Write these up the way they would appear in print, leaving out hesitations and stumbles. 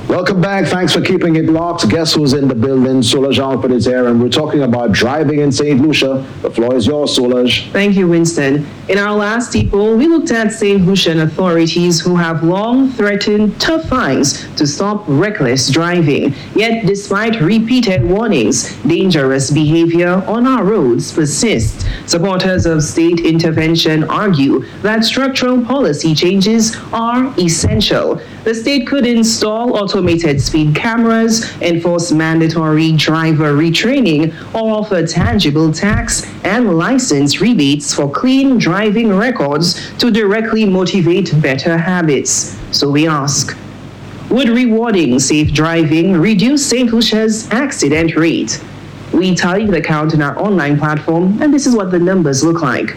Welcome back. Thanks for keeping it locked. Guess who's in the building? Solange Alford is here, and we're talking about driving in St. Lucia. The floor is yours, Solange. Thank you, Winston. In our last poll, we looked at St. Lucian authorities who have long threatened tough fines to stop reckless driving. Yet, despite repeated warnings, dangerous behavior on our roads persists. Supporters of state intervention argue that structural policy changes are essential. The state could install automated speed cameras, enforce mandatory driver retraining, or offer tangible tax and license rebates for clean driving records to directly motivate better habits. So we ask, would rewarding safe driving reduce St. Lucia's accident rate? We tallied the count on our online platform, and this is what the numbers look like.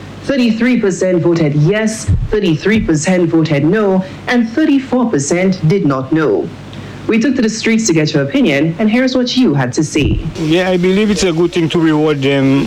33% voted yes, 33% voted no, and 34% did not know. We took to the streets to get your opinion, and here's what you had to say. Yeah, I believe it's a good thing to reward them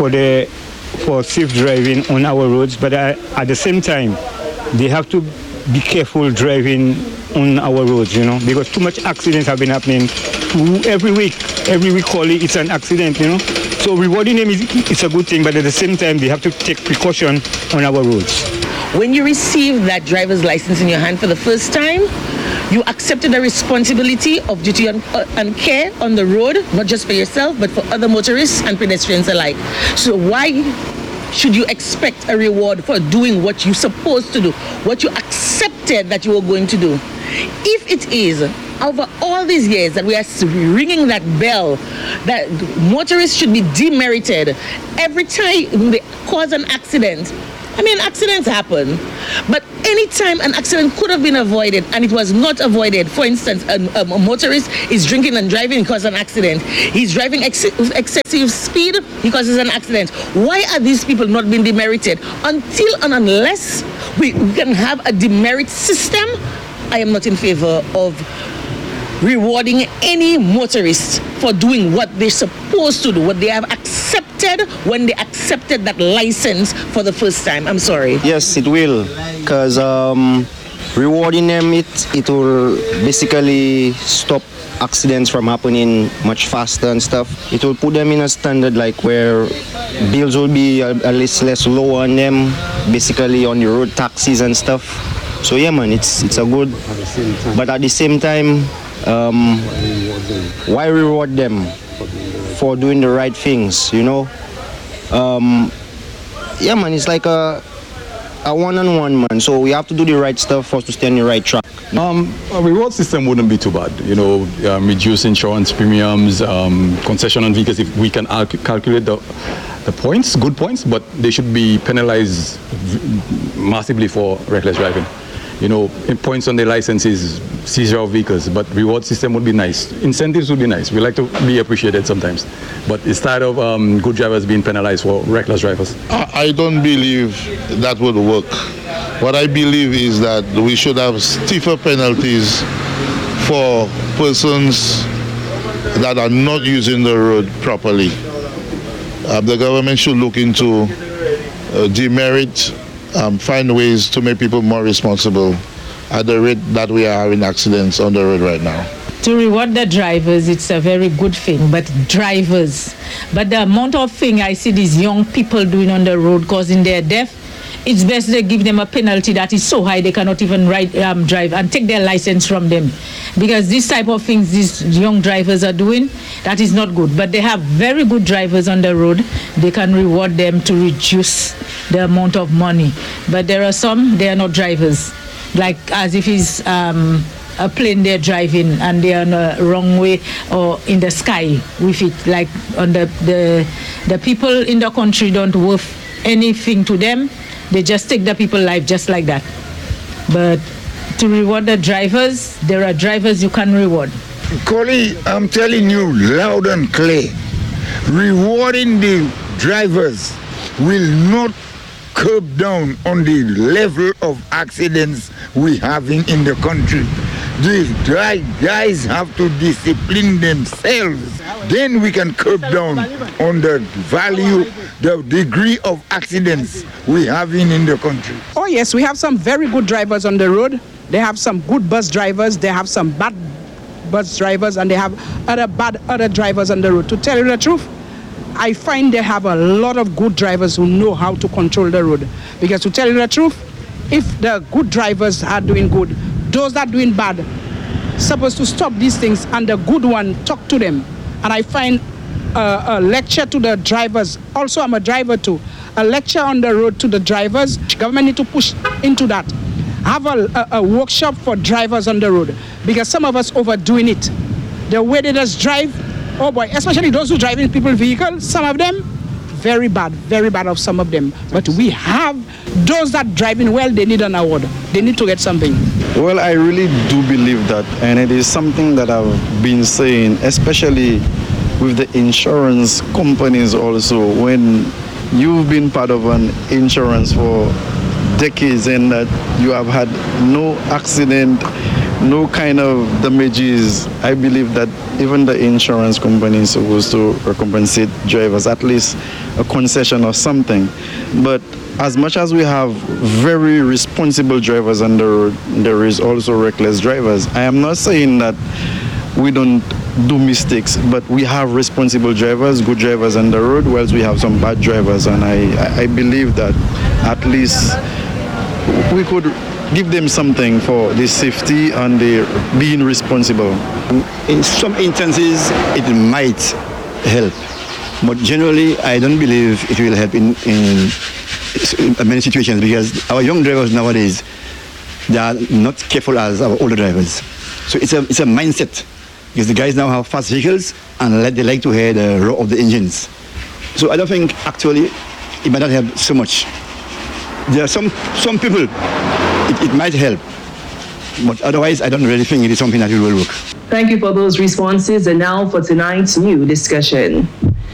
for safe driving on our roads, but at the same time, they have to be careful driving on our roads, because too much accidents have been happening every week. Every week, it's an accident, So rewarding them is a good thing, but at the same time, they have to take precaution on our roads. When you receive that driver's license in your hand for the first time, you accepted the responsibility of duty and care on the road, not just for yourself, but for other motorists and pedestrians alike. So why should you expect a reward for doing what you're supposed to do, what you accepted that you were going to do? If it is over all these years that we are ringing that bell that motorists should be demerited every time they cause an accident. Accidents happen, but anytime an accident could have been avoided and it was not avoided, for instance, a motorist is drinking and driving and causes an accident. He's driving excessive speed, he causes an accident. Why are these people not being demerited? Until and unless we can have a demerit system, I am not in favor of rewarding any motorist for doing what they're supposed to do, what they have accepted when they accepted that license for the first time. I'm sorry. Yes, it will, because rewarding them, it will basically stop accidents from happening much faster and stuff. It will put them in a standard like where bills will be at least less low on them, basically on the road taxis and stuff. So yeah, man, it's a good, but at the same time, why reward them for doing the right things, Yeah, man, it's like a one-on-one, man. So we have to do the right stuff for us to stay on the right track. A reward system wouldn't be too bad, reduce insurance premiums, concession on vehicles if we can calculate the points, good points, but they should be penalized massively for reckless driving. Points on their licenses, seizure of vehicles, but reward system would be nice. Incentives would be nice. We like to be appreciated sometimes. But instead of good drivers being penalized for reckless drivers. I don't believe that would work. What I believe is that we should have stiffer penalties for persons that are not using the road properly. The government should look into demerit, find ways to make people more responsible at the rate that we are having accidents on the road right now. To reward the drivers, it's a very good thing, but the amount of thing I see these young people doing on the road causing their death, it's best they give them a penalty that is so high they cannot even drive and take their license from them. Because this type of things these young drivers are doing, that is not good. But they have very good drivers on the road. They can reward them to reduce the amount of money. But there are some, they are not drivers. Like as if it's a plane they're driving and they're on the wrong way or in the sky with it. Like on the people in the country don't worth anything to them. They just take the people's life just like that. But to reward the drivers, there are drivers you can reward. Collie, I'm telling you loud and clear, rewarding the drivers will not curb down on the level of accidents we having in the country. The guys have to discipline themselves. Then we can curb down on the value, the degree of accidents we having in the country. Oh yes, we have some very good drivers on the road, They have some good bus drivers, they have some bad bus drivers, and they have other drivers on the road. To tell you the truth, I find they have a lot of good drivers who know how to control the road. Because to tell you the truth, if the good drivers are doing good, those that are doing bad supposed to stop these things, and the good one talk to them. And I find a lecture to the drivers. Also, I'm a driver too. A lecture on the road to the drivers. Government need to push into that. Have a workshop for drivers on the road, because some of us overdoing it. The way they just drive, oh boy, especially those who drive in people's vehicles, some of them, very bad of some of them. But we have those that driving well, they need an award. They need to get something. Well, I really do believe that, and it is something that I've been saying, especially with the insurance companies also. When you've been part of an insurance for decades and that you have had no accident, no kind of damages, I believe that even the insurance company is supposed to compensate drivers, at least a concession or something. But as much as we have very responsible drivers on the road, there is also reckless drivers. I am not saying that we don't do mistakes, but we have responsible drivers, good drivers on the road, whilst we have some bad drivers. And I believe that at least we could give them something for the safety and the being responsible. In some instances, it might help, but generally, I don't believe it will help in many situations, because our young drivers nowadays, they are not careful as our older drivers. So it's a mindset, because the guys now have fast vehicles and they like to hear the roar of the engines. So I don't think actually it might not help so much. There are some people, it might help, but otherwise I don't really think it is something that will work. Thank you for those responses. And now for tonight's new discussion.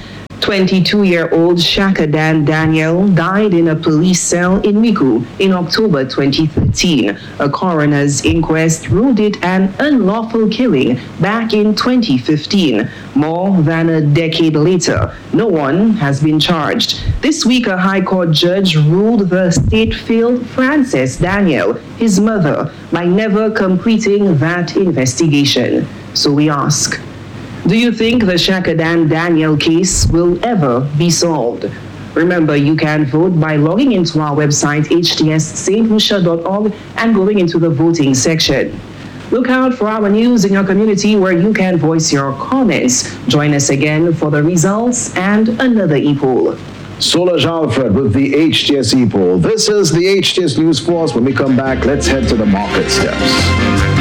22-year-old Shaka Dan Daniel died in a police cell in Migu in October 2013. A coroner's inquest ruled it an unlawful killing back in 2015. More than a decade later, no one has been charged. This week, a High Court judge ruled the state failed Frances Daniel, his mother, by never completing that investigation. So we ask, do you think the Shaka Dan Daniel case will ever be solved? Remember, you can vote by logging into our website, htsstlucia.org, and going into the voting section. Look out for our news in your community where you can voice your comments. Join us again for the results and another e-poll. Solange Alfred with the HTS e-poll. This is the HTS News Force. When we come back, let's head to the market steps.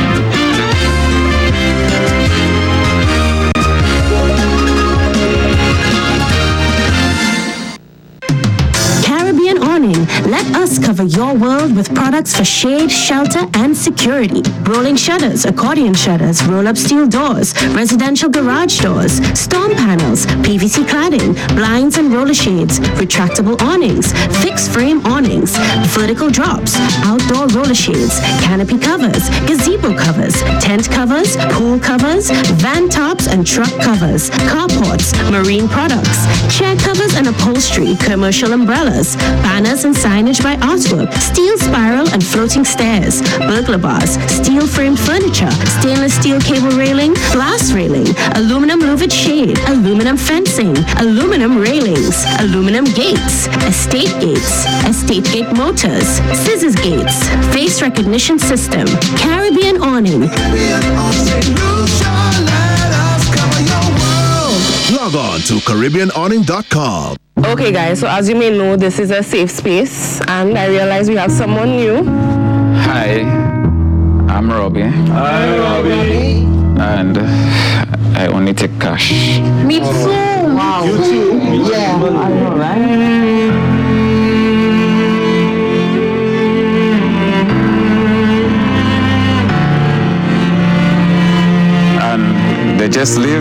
Let us cover your world with products for shade, shelter, and security. Rolling shutters, accordion shutters, roll-up steel doors, residential garage doors, storm panels, PVC cladding, blinds and roller shades, retractable awnings, fixed frame awnings, vertical drops, outdoor roller shades, canopy covers, gazebo covers, tent covers, pool covers, van tops and truck covers, carports, marine products, chair covers and upholstery, commercial umbrellas, banners and signage by artwork, steel spiral and floating stairs, burglar bars, steel framed furniture, stainless steel cable railing, glass railing, aluminum louvered shade, aluminum fencing, aluminum railings, aluminum gates, estate gate motors, scissors gates, face recognition system, Caribbean awning. Log on to CaribbeanAwning.com. Okay guys, so as you may know, this is a safe space and I realize we have someone new. Hi, I'm Robbie. Hi Robbie. And I only take cash. Me too. Wow. You too? Yeah, I know, right? And they just leave.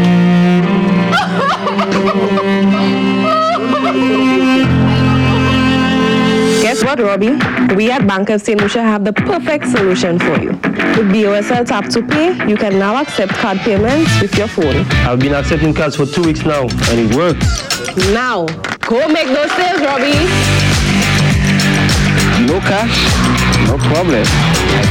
Guess what, Robbie? We at Bank of St. Lucia have the perfect solution for you. With BOSL Tap to Pay, you can now accept card payments with your phone. I've been accepting cards for 2 weeks now, and it works. Now, go make those sales, Robbie. No cash, no problem.